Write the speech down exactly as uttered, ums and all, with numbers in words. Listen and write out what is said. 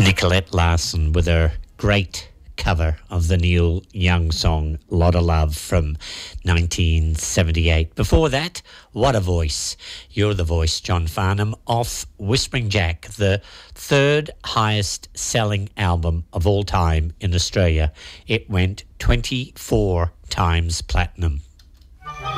Nicolette Larson with her great cover of the Neil Young song Lot of Love from nineteen seventy-eight. Before that, What a Voice. You're the Voice, John Farnham, off Whispering Jack, the third highest selling album of all time in Australia. It went twenty-four times platinum.